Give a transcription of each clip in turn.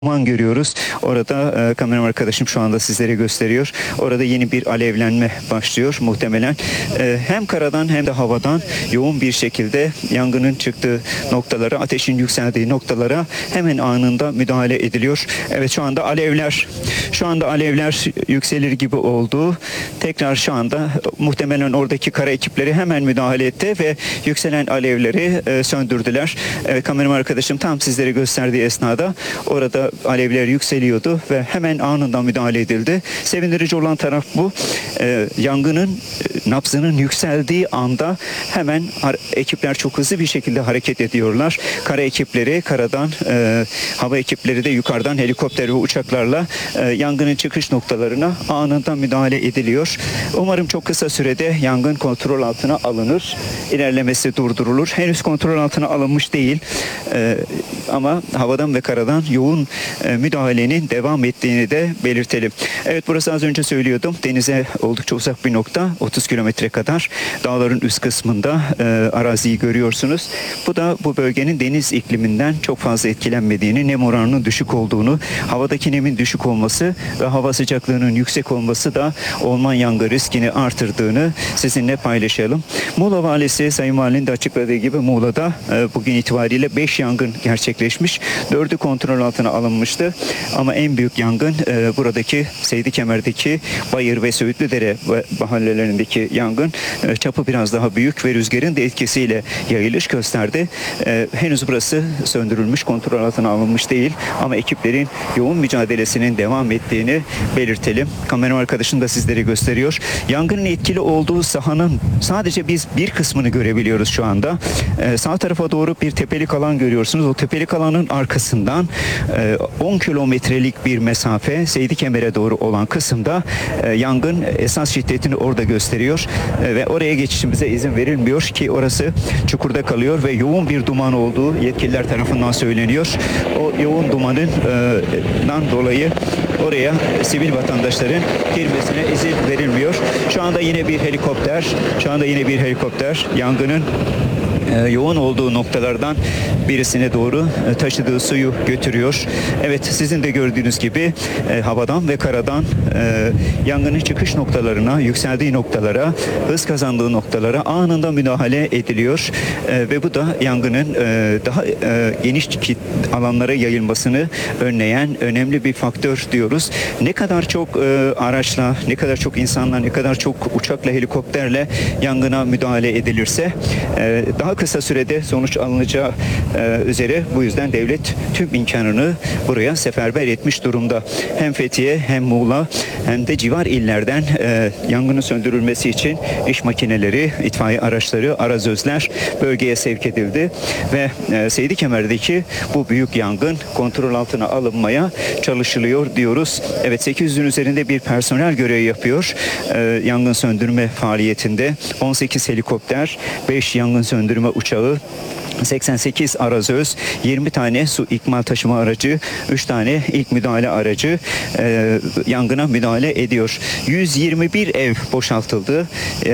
Duman görüyoruz. Orada kameraman arkadaşım şu anda sizlere gösteriyor. Orada yeni bir alevlenme başlıyor muhtemelen. Hem karadan hem de havadan yoğun bir şekilde yangının çıktığı noktalara, ateşin yükseldiği noktalara hemen anında müdahale ediliyor. Evet, şu anda alevler yükselir gibi oldu. Tekrar şu anda muhtemelen oradaki kara ekipleri hemen müdahale etti ve yükselen alevleri söndürdüler. Kameraman arkadaşım tam sizlere gösterdiği esnada orada alevler yükseliyordu ve hemen anında müdahale edildi. Sevindirici olan taraf bu. Yangının nabzının yükseldiği anda hemen ekipler çok hızlı bir şekilde hareket ediyorlar. Kara ekipleri karadan, hava ekipleri de yukarıdan helikopter ve uçaklarla yangının çıkış noktalarına anında müdahale ediliyor. Umarım çok kısa sürede yangın kontrol altına alınır. İlerlemesi durdurulur. Henüz kontrol altına alınmış değil. Ama havadan ve karadan yoğun müdahalenin devam ettiğini de belirtelim. Evet, burası az önce söylüyordum. Denize oldukça uzak bir nokta. 30 kilometre kadar dağların üst kısmında araziyi görüyorsunuz. Bu da bu bölgenin deniz ikliminden çok fazla etkilenmediğini, nem oranının düşük olduğunu, havadaki nemin düşük olması ve hava sıcaklığının yüksek olması da orman yangını riskini artırdığını sizinle paylaşalım. Muğla Valisi Sayın Valinin de açıkladığı gibi Muğla'da bugün itibariyle 5 yangın gerçekleşmiş. 4'ü kontrol altına alınmıştı. Ama en büyük yangın buradaki Seydikemer'deki Bayır ve Söğütlüdere mahallelerindeki yangın. Çapı biraz daha büyük ve rüzgarın da etkisiyle yayılış gösterdi. Henüz burası söndürülmüş, kontrol altına alınmış değil. Ama ekiplerin yoğun mücadelesinin devam ettiğini belirtelim. Kameraman arkadaşım da sizlere gösteriyor. Yangının etkili olduğu sahanın sadece biz bir kısmını görebiliyoruz şu anda. Sağ tarafa doğru bir tepelik alan görüyorsunuz. O tepelik alanın arkasından 10 kilometrelik bir mesafe Seydikemer'e doğru olan kısımda yangın esas şiddetini orada gösteriyor ve oraya geçişimize izin verilmiyor ki orası çukurda kalıyor ve yoğun bir duman olduğu yetkililer tarafından söyleniyor. O yoğun dumanından dolayı oraya sivil vatandaşların girmesine izin verilmiyor. Şu anda yine bir helikopter yangının yoğun olduğu noktalardan birisine doğru taşıdığı suyu götürüyor. Evet, sizin de gördüğünüz gibi havadan ve karadan yangının çıkış noktalarına, yükseldiği noktalara, hız kazandığı noktalara anında müdahale ediliyor. Ve bu da yangının daha geniş alanlara yayılmasını önleyen önemli bir faktör diyoruz. Ne kadar çok araçla, ne kadar çok insanla, ne kadar çok uçakla, helikopterle yangına müdahale edilirse daha kısa sürede sonuç alınacağı üzere, bu yüzden devlet tüm imkanını buraya seferber etmiş durumda. Hem Fethiye hem Muğla hem de civar illerden yangının söndürülmesi için iş makineleri, itfaiye araçları, arazözler bölgeye sevk edildi ve Seydikemer'deki bu büyük yangın kontrol altına alınmaya çalışılıyor diyoruz. Evet, 800'ün üzerinde bir personel görev yapıyor yangın söndürme faaliyetinde. 18 helikopter, 5 yangın söndürme uçağı, 88 arazöz, 20 tane su ikmal taşıma aracı, 3 tane ilk müdahale aracı yangına müdahale ediyor. 121 ev boşaltıldı.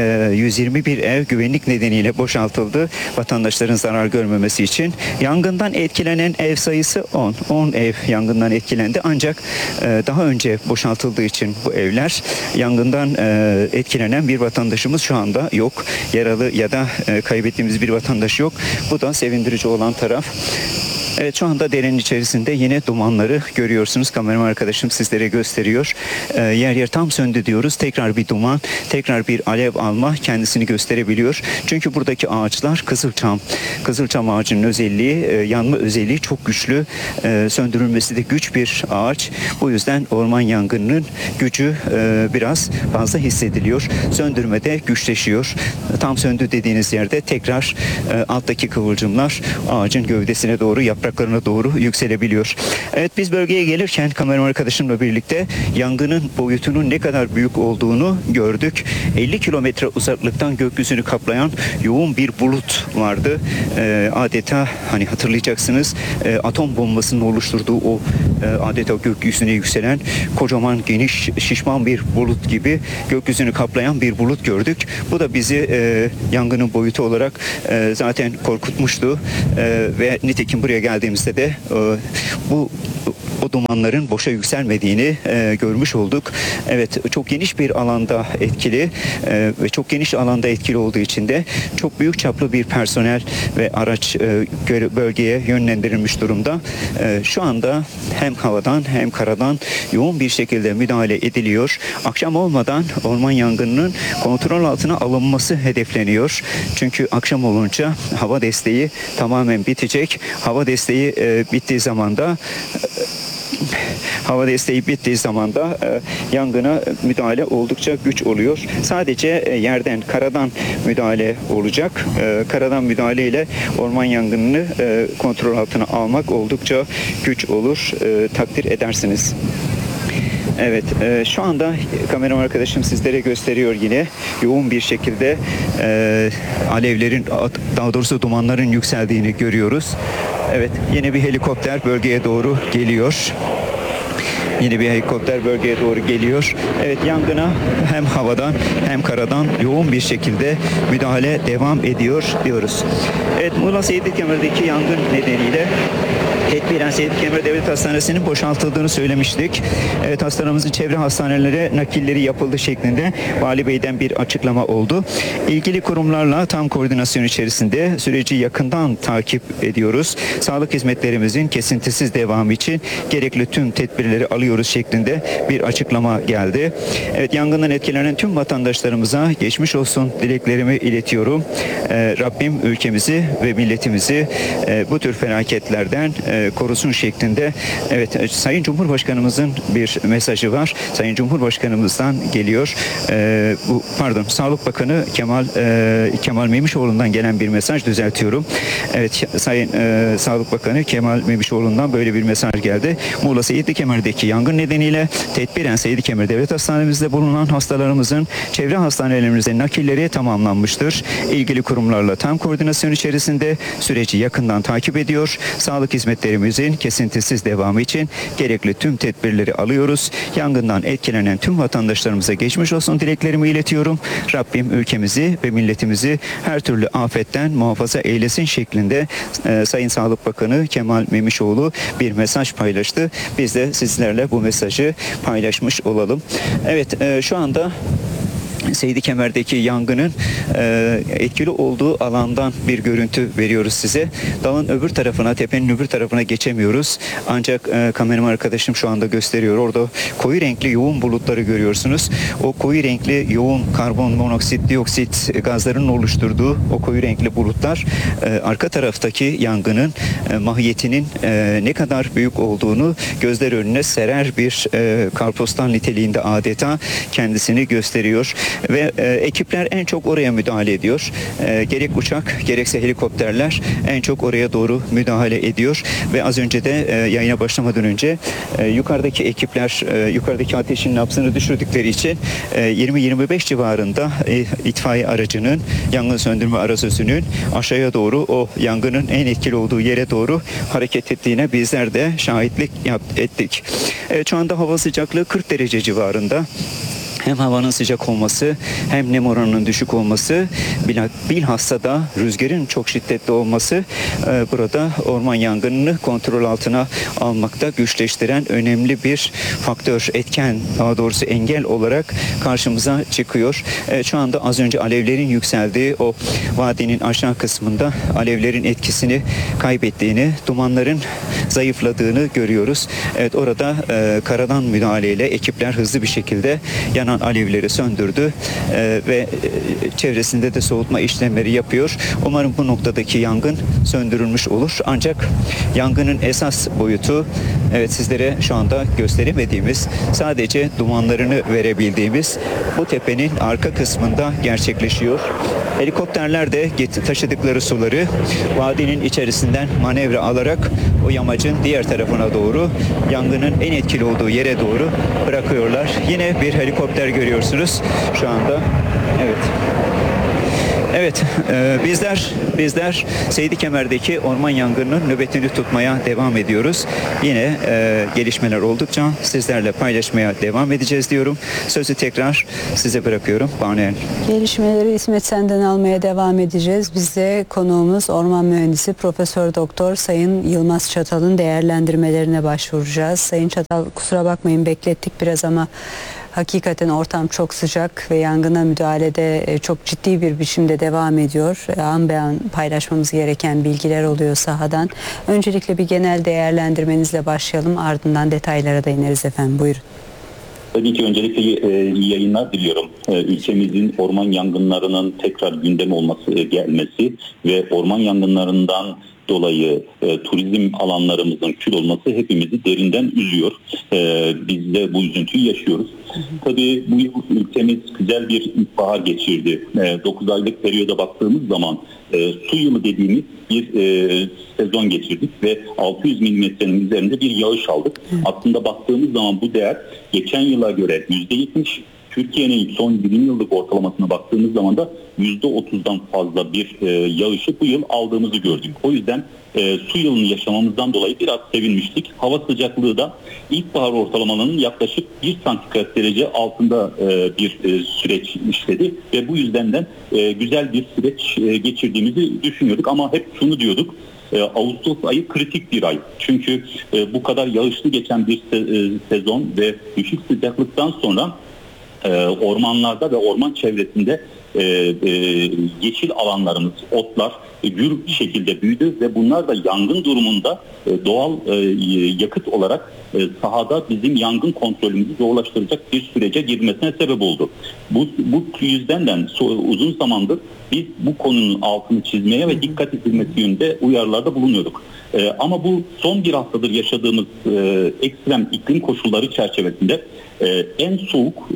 121 ev güvenlik nedeniyle boşaltıldı. Vatandaşların zarar görmemesi için. Yangından etkilenen ev sayısı 10. 10 ev yangından etkilendi. Ancak daha önce boşaltıldığı için bu evler, yangından etkilenen bir vatandaşımız şu anda yok. Yaralı ya da kaybettiğimiz bir vatandaş yok. Bu da sevindirici olan taraf. Evet, şu anda derenin içerisinde yine dumanları görüyorsunuz. Kameraman arkadaşım sizlere gösteriyor. Yer yer tam söndü diyoruz. Tekrar bir duman, tekrar bir alev alma kendisini gösterebiliyor. Çünkü buradaki ağaçlar kızılçam. Kızılçam ağacının özelliği, yanma özelliği çok güçlü. Söndürülmesi de güç bir ağaç. Bu yüzden orman yangınının gücü biraz fazla hissediliyor. Söndürmede güçleşiyor. Tam söndü dediğiniz yerde tekrar alttaki kıvılcımlar ağacın gövdesine doğru, yapraklarına doğru yükselebiliyor. Evet, biz bölgeye gelirken kameraman arkadaşımla birlikte yangının boyutunun ne kadar büyük olduğunu gördük. 50 kilometre uzaklıktan gökyüzünü kaplayan yoğun bir bulut vardı. Adeta, hani hatırlayacaksınız, atom bombasının oluşturduğu o adeta gökyüzüne yükselen kocaman, geniş, şişman bir bulut gibi gökyüzünü kaplayan bir bulut gördük. Bu da bizi yangının boyutu olarak zaten korkutmuştu ve nitekim buraya geldiğimizde de bu o dumanların boşa yükselmediğini görmüş olduk. Evet, çok geniş bir alanda etkili ve çok geniş alanda etkili olduğu için de çok büyük çaplı bir personel ve araç bölgeye yönlendirilmiş durumda. Şu anda hem havadan hem karadan yoğun bir şekilde müdahale ediliyor. Akşam olmadan orman yangınının kontrol altına alınması hedefleniyor. Çünkü akşam olunca hava desteği tamamen bitecek. Hava desteği bittiği zaman da yangına müdahale oldukça güç oluyor. Sadece yerden, karadan müdahale olacak. Karadan müdahaleyle orman yangınını kontrol altına almak oldukça güç olur. Takdir edersiniz. Evet, şu anda kameraman arkadaşım sizlere gösteriyor yine yoğun bir şekilde alevlerin, daha doğrusu dumanların yükseldiğini görüyoruz. Evet, yeni bir helikopter bölgeye doğru geliyor. Evet, yangına hem havadan hem karadan yoğun bir şekilde müdahale devam ediyor diyoruz. Evet, Muğla Seyitlikkemer'deki yangın nedeniyle tedbiren Seyitlikkemer Devlet Hastanesi'nin boşaltıldığını söylemiştik. Evet, hastanemizin çevre hastanelere nakilleri yapıldı şeklinde Vali Bey'den bir açıklama oldu. İlgili kurumlarla tam koordinasyon içerisinde süreci yakından takip ediyoruz. Sağlık hizmetlerimizin kesintisiz devamı için gerekli tüm tedbirleri alıyoruz şeklinde bir açıklama geldi. Evet, yangından etkilenen tüm vatandaşlarımıza geçmiş olsun dileklerimi iletiyorum. Rabbim ülkemizi ve milletimizi bu tür felaketlerden korusun şeklinde. Evet, Sayın Cumhurbaşkanımızın bir mesajı var. Sayın Cumhurbaşkanımızdan geliyor. Sağlık Bakanı Kemal Memişoğlu'ndan gelen bir mesaj, düzeltiyorum. Evet, Sayın Sağlık Bakanı Kemal Memişoğlu'ndan böyle bir mesaj geldi. Muğla Seyitlikkemer'deki yangın nedeniyle tedbiren Seyitlikkemer Devlet Hastanemizde bulunan hastalarımızın çevre hastanelerimize nakilleri tamamlanmıştır. İlgili kurumlarla tam koordinasyon içerisinde süreci yakından takip ediyor. Sağlık hizmetlerimizin kesintisiz devamı için gerekli tüm tedbirleri alıyoruz. Yangından etkilenen tüm vatandaşlarımıza geçmiş olsun dileklerimi iletiyorum. Rabbim ülkemizi ve milletimizi her türlü afetten muhafaza eylesin şeklinde Sayın Sağlık Bakanı Kemal Memişoğlu bir mesaj paylaştı. Biz de sizlerle bu mesajı paylaşmış olalım. Evet, şu anda Seyitlikkemer'deki yangının etkili olduğu alandan bir görüntü veriyoruz size. Dağın öbür tarafına, tepenin öbür tarafına geçemiyoruz. Ancak kameraman arkadaşım şu anda gösteriyor. Orada koyu renkli yoğun bulutları görüyorsunuz. O koyu renkli yoğun karbon monoksit, dioksit gazlarının oluşturduğu o koyu renkli bulutlar arka taraftaki yangının mahiyetinin ne kadar büyük olduğunu gözler önüne serer bir kartpostal niteliğinde adeta kendisini gösteriyor. Ve ekipler en çok oraya müdahale ediyor. Gerek uçak gerekse helikopterler en çok oraya doğru müdahale ediyor. Ve az önce de yayına başlamadan önce yukarıdaki ekipler yukarıdaki ateşin nabzını düşürdükleri için 20-25 civarında itfaiye aracının, yangın söndürme aracının aşağıya doğru o yangının en etkili olduğu yere doğru hareket ettiğine bizler de şahitlik ettik. Şu anda hava sıcaklığı 40 derece civarında. Hem havanın sıcak olması hem nem oranının düşük olması, bilhassa da rüzgarın çok şiddetli olması burada orman yangınını kontrol altına almakta güçleştiren önemli bir faktör, etken, daha doğrusu engel olarak karşımıza çıkıyor. Şu anda az önce alevlerin yükseldiği o vadinin aşağı kısmında alevlerin etkisini kaybettiğini, dumanların zayıfladığını görüyoruz. Evet, orada karadan müdahaleyle ekipler hızlı bir şekilde yanan alevleri söndürdü ve çevresinde de soğutma işlemleri yapıyor. Umarım bu noktadaki yangın söndürülmüş olur. Ancak yangının esas boyutu, evet, sizlere şu anda gösteremediğimiz, sadece dumanlarını verebildiğimiz bu tepenin arka kısmında gerçekleşiyor. Helikopterler de taşıdıkları suları vadinin içerisinden manevra alarak o yamacın diğer tarafına doğru, yangının en etkili olduğu yere doğru bırakıyorlar. Yine bir helikopter görüyorsunuz şu anda. Evet. Evet, bizler Seydi Kemer'deki orman yangınının nöbetini tutmaya devam ediyoruz. Yine gelişmeler oldukça sizlerle paylaşmaya devam edeceğiz diyorum. Sözü tekrar size bırakıyorum. Banu Eren. Gelişmeleri İsmet senden almaya devam edeceğiz. Biz de konuğumuz orman mühendisi Profesör Doktor Sayın Yılmaz Çatal'ın değerlendirmelerine başvuracağız. Sayın Çatal, kusura bakmayın beklettik biraz ama hakikaten ortam çok sıcak ve yangına müdahalede çok ciddi bir biçimde devam ediyor. An be an paylaşmamız gereken bilgiler oluyor sahadan. Öncelikle bir genel değerlendirmenizle başlayalım, ardından detaylara da ineriz efendim. Buyurun. Tabii ki öncelikle iyi yayınlar diliyorum. Ülkemizin orman yangınlarının tekrar gündeme gelmesi ve orman yangınlarından dolayı turizm alanlarımızın kül olması hepimizi derinden üzüyor. Biz de bu üzüntüyü yaşıyoruz. Tabii bu yıl ülkemiz güzel bir ilkbahar geçirdi. 9 aylık periyoda baktığımız zaman su yılı dediğimiz bir sezon geçirdik ve 600 milimetrenin üzerinde bir yağış aldık. Aslında baktığımız zaman bu değer geçen yıla göre %70, Türkiye'nin son 20 yıllık ortalamasına baktığımız zaman da %30'dan fazla bir yağışı bu yıl aldığımızı gördük. O yüzden su yılını yaşamamızdan dolayı biraz sevinmiştik. Hava sıcaklığı da ilkbahar ortalamalarının yaklaşık 1 santigrat derece altında bir süreç işledi ve bu yüzdenden güzel bir süreç geçirdiğimizi düşünüyorduk ama hep şunu diyorduk. Ağustos ayı kritik bir ay. Çünkü bu kadar yağışlı geçen bir sezon ve düşük sıcaklıktan sonra ormanlarda ve orman çevresinde yeşil alanlarımız, otlar gür şekilde büyüdü ve bunlar da yangın durumunda doğal yakıt olarak sahada bizim yangın kontrolümüzü zorlaştıracak bir sürece girmesine sebep oldu. Bu yüzden uzun zamandır biz bu konunun altını çizmeye ve dikkat edilmesi yönünde uyarılarda bulunuyorduk. Ama bu son bir haftadır yaşadığımız ekstrem iklim koşulları çerçevesinde en soğuk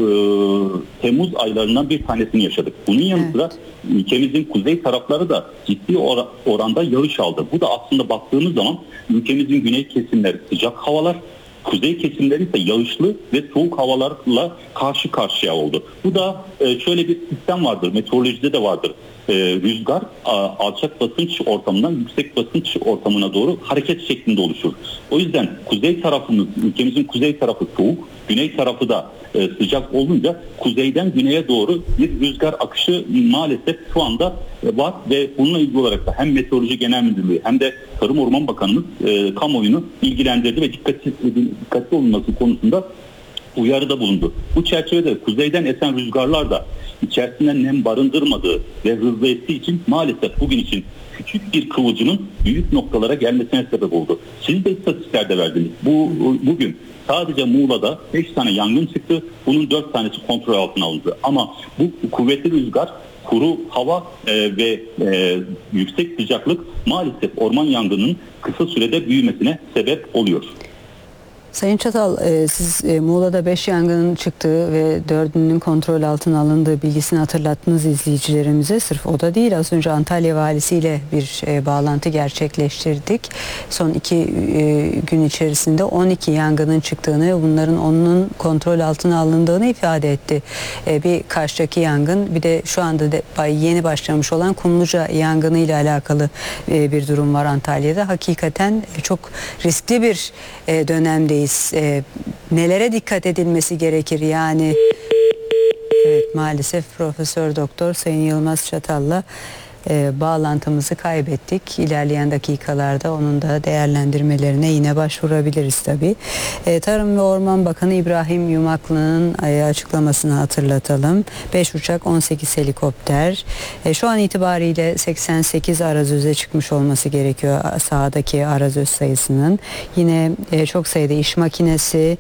Temmuz aylarından bir tanesini yaşadık. Bunun yanı sıra ülkemizin kuzey tarafları da ciddi oranda yağış aldı. Bu da aslında baktığımız zaman ülkemizin güney kesimleri sıcak havalar, kuzey kesimleri ise yağışlı ve soğuk havalarla karşı karşıya oldu. Bu da şöyle bir sistem vardır, meteorolojide de vardır. Rüzgar alçak basınç ortamından yüksek basınç ortamına doğru hareket şeklinde oluşur. O yüzden kuzey tarafımız, ülkemizin kuzey tarafı soğuk, güney tarafı da sıcak olunca kuzeyden güneye doğru bir rüzgar akışı maalesef şu anda var ve bununla ilgili olarak da hem Meteoroloji Genel Müdürlüğü hem de Tarım Orman Bakanımız kamuoyunu bilgilendirdi ve dikkatli olunması konusunda uyarıda bulundu. Bu çerçevede kuzeyden esen rüzgarlar da içerisinden nem barındırmadığı ve hızlı estiği için maalesef bugün için küçük bir kıvılcımın büyük noktalara gelmesine sebep oldu. Siz de istatistiklerde verdiniz. Bugün sadece Muğla'da 5 tane yangın çıktı. Bunun 4 tanesi kontrol altına alındı. Ama bu kuvvetli rüzgar, kuru hava ve yüksek sıcaklık maalesef orman yangınının kısa sürede büyümesine sebep oluyor. Sayın Çatal, siz Muğla'da 5 yangının çıktığı ve 4'ünün kontrol altına alındığı bilgisini hatırlattınız izleyicilerimize. Sırf o da değil, az önce Antalya valisiyle bir bağlantı gerçekleştirdik. Son 2 gün içerisinde 12 yangının çıktığını ve bunların 10'unun kontrol altına alındığını ifade etti. Bir Kaş'taki yangın, bir de şu anda yeni başlamış olan Kumluca yangını ile alakalı bir durum var Antalya'da. Hakikaten çok riskli bir dönemdeyiz. Nelere dikkat edilmesi gerekir yani? Evet, maalesef Profesör Doktor Sayın Yılmaz Çatal'la bağlantımızı kaybettik. İlerleyen dakikalarda onun da değerlendirmelerine yine başvurabiliriz tabii. Tarım ve Orman Bakanı İbrahim Yumaklı'nın açıklamasını hatırlatalım. 5 uçak, 18 helikopter. Şu an itibariyle 88 arazöze çıkmış olması gerekiyor sahadaki arazöz sayısının. Yine çok sayıda iş makinesi,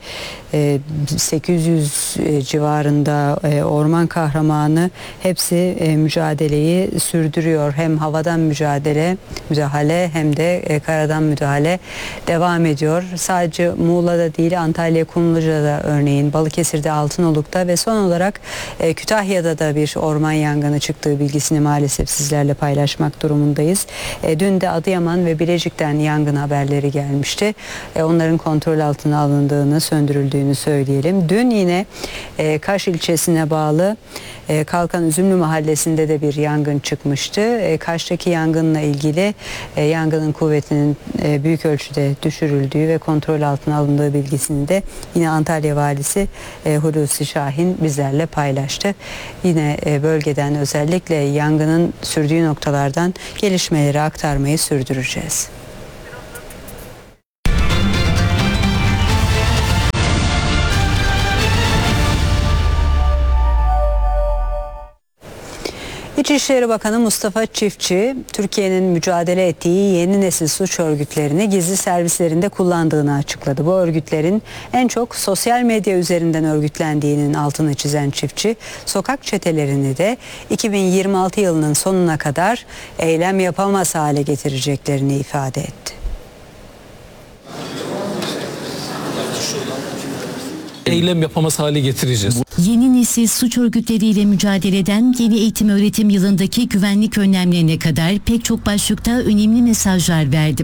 800 civarında orman kahramanı, hepsi mücadeleyi sürdürüyor. Hem havadan müdahale hem de karadan müdahale devam ediyor. Sadece Muğla'da değil, Antalya Kumluca'da örneğin, Balıkesir'de, Altınoluk'ta ve son olarak Kütahya'da da bir orman yangını çıktığı bilgisini maalesef sizlerle paylaşmak durumundayız. Dün de Adıyaman ve Bilecik'ten yangın haberleri gelmişti. Onların kontrol altına alındığını, söndürüldüğünü sürdüğünü söyleyelim. Dün yine Kaş ilçesine bağlı Kalkan Üzümlü mahallesinde de bir yangın çıkmıştı. Kaş'taki yangınla ilgili yangının kuvvetinin büyük ölçüde düşürüldüğü ve kontrol altına alındığı bilgisini de yine Antalya Valisi Hulusi Şahin bizlerle paylaştı. Yine bölgeden özellikle yangının sürdüğü noktalardan gelişmeleri aktarmayı sürdüreceğiz. İçişleri Bakanı Mustafa Çiftçi, Türkiye'nin mücadele ettiği yeni nesil suç örgütlerini gizli servislerinde kullandığını açıkladı. Bu örgütlerin en çok sosyal medya üzerinden örgütlendiğinin altını çizen Çiftçi, sokak çetelerini de 2026 yılının sonuna kadar eylem yapamaz hale getireceklerini ifade etti. Eylem yapamaz hale getireceğiz. Yeni nesil suç örgütleriyle mücadeleden yeni eğitim öğretim yılındaki güvenlik önlemlerine kadar pek çok başlıkta önemli mesajlar verdim.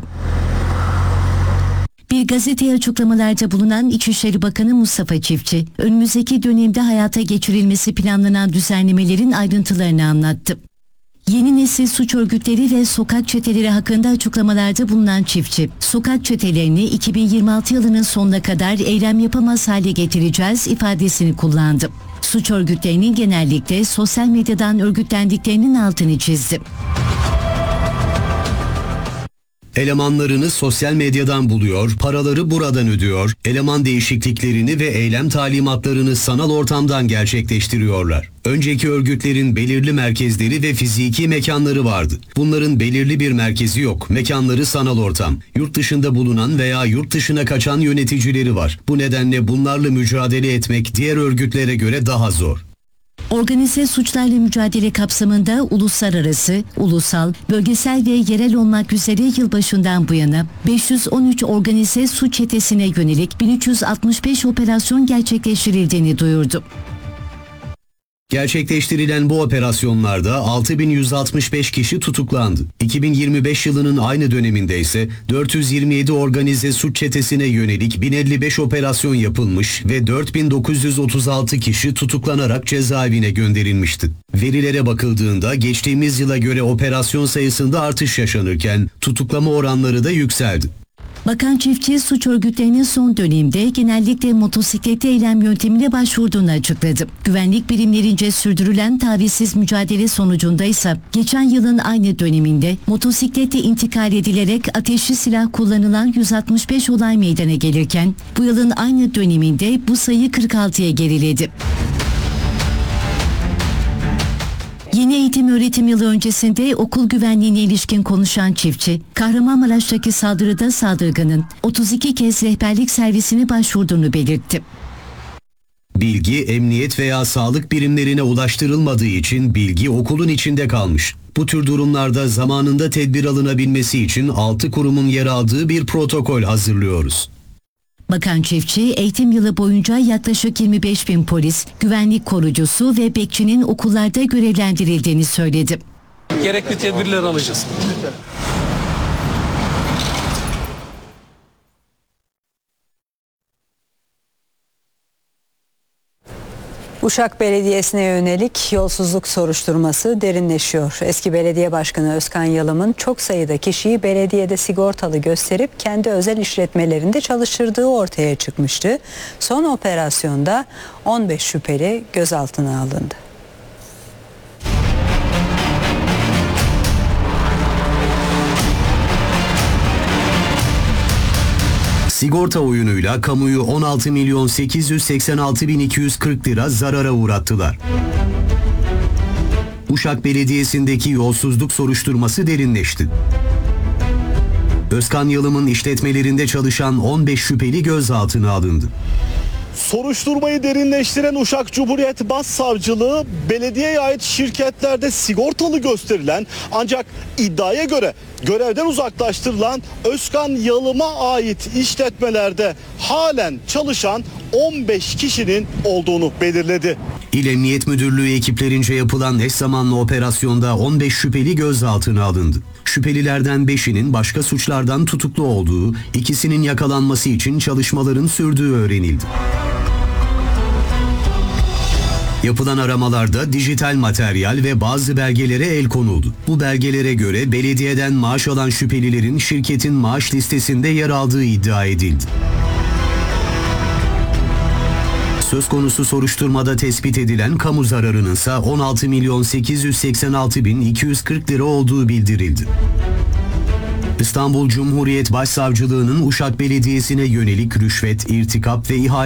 Bir gazeteye açıklamalarda bulunan İçişleri Bakanı Mustafa Çiftçi, önümüzdeki dönemde hayata geçirilmesi planlanan düzenlemelerin ayrıntılarını anlattı. Yeni nesil suç örgütleri ve sokak çeteleri hakkında açıklamalarda bulunan Çiftçi, sokak çetelerini 2026 yılının sonuna kadar eylem yapamaz hale getireceğiz ifadesini kullandı. Suç örgütlerinin genellikle sosyal medyadan örgütlendiklerinin altını çizdi. Elemanlarını sosyal medyadan buluyor, paraları buradan ödüyor, eleman değişikliklerini ve eylem talimatlarını sanal ortamdan gerçekleştiriyorlar. Önceki örgütlerin belirli merkezleri ve fiziki mekanları vardı. Bunların belirli bir merkezi yok, mekanları sanal ortam. Yurt dışında bulunan veya yurt dışına kaçan yöneticileri var. Bu nedenle bunlarla mücadele etmek diğer örgütlere göre daha zor. Organize suçlarla mücadele kapsamında uluslararası, ulusal, bölgesel ve yerel olmak üzere yılbaşından bu yana 513 organize suç çetesine yönelik 1365 operasyon gerçekleştirildiğini duyurdu. Gerçekleştirilen bu operasyonlarda 6165 kişi tutuklandı. 2025 yılının aynı döneminde ise 427 organize suç çetesine yönelik 1055 operasyon yapılmış ve 4936 kişi tutuklanarak cezaevine gönderilmişti. Verilere bakıldığında geçtiğimiz yıla göre operasyon sayısında artış yaşanırken tutuklama oranları da yükseldi. Bakan Çiftçi, suç örgütlerinin son dönemde genellikle motosikletli eylem yöntemine başvurduğunu açıkladı. Güvenlik birimlerince sürdürülen tavizsiz mücadele sonucunda ise geçen yılın aynı döneminde motosikletle intikal edilerek ateşli silah kullanılan 165 olay meydana gelirken bu yılın aynı döneminde bu sayı 46'ya geriledi. Yeni eğitim öğretim yılı öncesinde okul güvenliğine ilişkin konuşan Çiftçi, Kahramanmaraş'taki saldırıda saldırganın 32 kez rehberlik servisine başvurduğunu belirtti. Bilgi, emniyet veya sağlık birimlerine ulaştırılmadığı için bilgi okulun içinde kalmış. Bu tür durumlarda zamanında tedbir alınabilmesi için 6 kurumun yer aldığı bir protokol hazırlıyoruz. Bakan Çiftçi, eğitim yılı boyunca yaklaşık 25.000 polis, güvenlik korucusu ve bekçinin okullarda görevlendirildiğini söyledi. Gerekli tedbirler alacağız. Uşak Belediyesi'ne yönelik yolsuzluk soruşturması derinleşiyor. Eski belediye başkanı Özkan Yalım'ın çok sayıda kişiyi belediyede sigortalı gösterip kendi özel işletmelerinde çalıştırdığı ortaya çıkmıştı. Son operasyonda 15 şüpheli gözaltına alındı. Sigorta oyunuyla kamuyu 16.886.240 lira zarara uğrattılar. Uşak Belediyesi'ndeki yolsuzluk soruşturması derinleşti. Özkan Yalım'ın işletmelerinde çalışan 15 şüpheli gözaltına alındı. Soruşturmayı derinleştiren Uşak Cumhuriyet Başsavcılığı belediyeye ait şirketlerde sigortalı gösterilen ancak iddiaya göre görevden uzaklaştırılan Özkan Yalım'a ait işletmelerde halen çalışan 15 kişinin olduğunu belirledi. İl Emniyet Müdürlüğü ekiplerince yapılan eş zamanlı operasyonda 15 şüpheli gözaltına alındı. Şüphelilerden 5'inin başka suçlardan tutuklu olduğu, ikisinin yakalanması için çalışmaların sürdüğü öğrenildi. Yapılan aramalarda dijital materyal ve bazı belgelere el konuldu. Bu belgelere göre belediyeden maaş alan şüphelilerin şirketin maaş listesinde yer aldığı iddia edildi. Söz konusu soruşturmada tespit edilen kamu zararının ise 16.886.240 lira olduğu bildirildi. İstanbul Cumhuriyet Başsavcılığı'nın Uşak Belediyesi'ne yönelik rüşvet, irtikap ve ihale